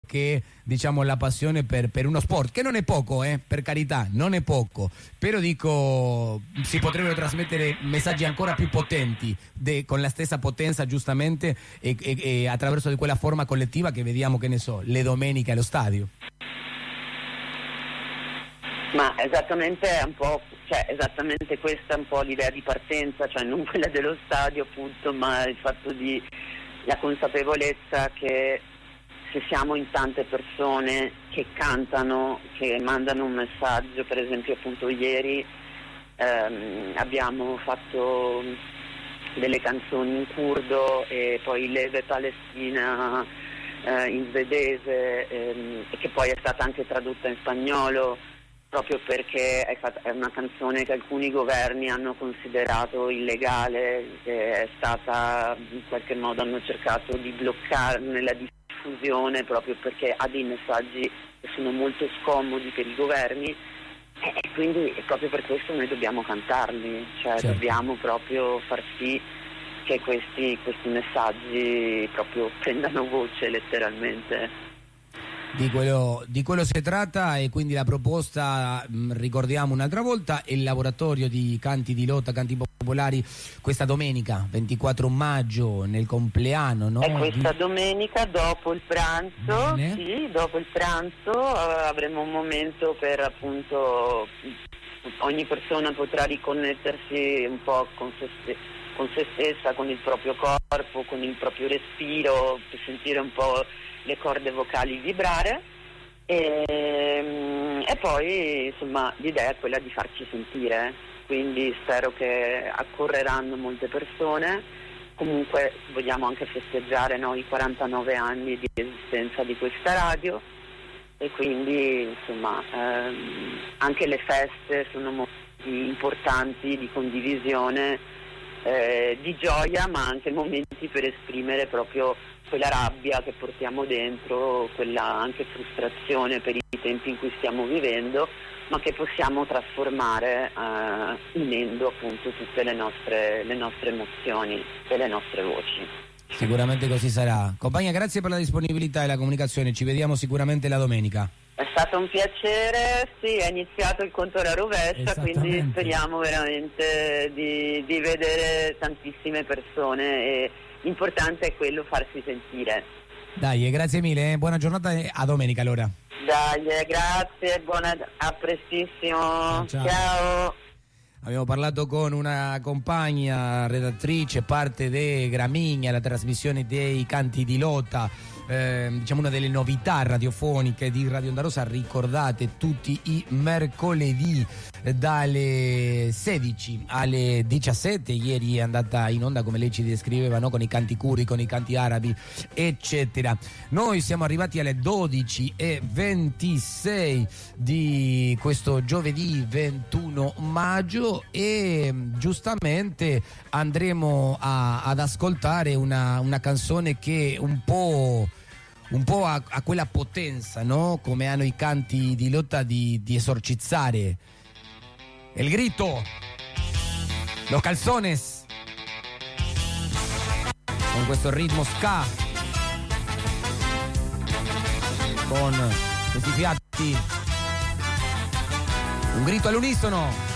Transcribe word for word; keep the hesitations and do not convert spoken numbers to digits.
che diciamo la passione per, per uno sport, che non è poco, eh, per carità, non è poco, però dico si potrebbero trasmettere messaggi ancora più potenti, de, con la stessa potenza giustamente e, e, e attraverso di quella forma collettiva che vediamo, che ne so, le domeniche allo stadio. Ma esattamente è un po', cioè esattamente questa è un po' l'idea di partenza, cioè non quella dello stadio appunto, ma il fatto di la consapevolezza che se siamo in tante persone che cantano, che mandano un messaggio, per esempio appunto ieri ehm, abbiamo fatto delle canzoni in curdo e poi Leve Palestina eh, in svedese ehm, e che poi è stata anche tradotta in spagnolo, proprio perché è, stata, è una canzone che alcuni governi hanno considerato illegale, che è stata in qualche modo hanno cercato di bloccarne la diffusione proprio perché ha dei messaggi che sono molto scomodi per i governi e quindi proprio per questo noi dobbiamo cantarli, cioè certo. Dobbiamo proprio far sì che questi, questi messaggi proprio prendano voce letteralmente. Di quello, di quello si tratta, e quindi la proposta, mh, ricordiamo un'altra volta, è il laboratorio di canti di lotta, canti popolari, questa domenica ventiquattro maggio nel compleanno, no? È questa di... domenica dopo il pranzo. Bene. Sì, dopo il pranzo uh, avremo un momento per appunto ogni persona potrà riconnettersi un po' con se, con se stessa, con il proprio corpo, con il proprio respiro, per sentire un po' le corde vocali vibrare e, e poi insomma l'idea è quella di farci sentire, quindi spero che accorreranno molte persone. Comunque vogliamo anche festeggiare, no, i quarantanove anni di esistenza di questa radio e quindi insomma ehm, anche le feste sono momenti importanti di condivisione, eh, di gioia, ma anche momenti per esprimere proprio quella rabbia che portiamo dentro, quella anche frustrazione per i tempi in cui stiamo vivendo, ma che possiamo trasformare eh, unendo appunto tutte le nostre, le nostre emozioni e le nostre voci. Sicuramente così sarà. Compagna, grazie per la disponibilità e la comunicazione, ci vediamo sicuramente la domenica. È stato un piacere, sì, è iniziato il conto alla rovescia, quindi speriamo veramente di, di vedere tantissime persone e l'importante è quello, farsi sentire. Dai, grazie mille, eh. Buona giornata e a domenica allora. Dai, grazie, buona, a prestissimo. Ciao, ciao. Ciao. Abbiamo parlato con una compagna, redattrice, parte di Gramigna, la trasmissione dei canti di lotta, eh, diciamo una delle novità radiofoniche di Radio Onda Rossa, ricordate tutti i mercoledì dalle sedici alle diciassette. Ieri è andata in onda, come lei ci descriveva, no? Con i canti curdi, con i canti arabi, eccetera. Noi siamo arrivati alle dodici e ventisei di questo giovedì ventuno maggio e giustamente andremo a, ad ascoltare una, una canzone che un po' un po' a, a quella potenza, no? Come hanno i canti di lotta, di, di esorcizzare el grito, los calzones, con questo ritmo ska, con questi fiati, un grito all'unisono.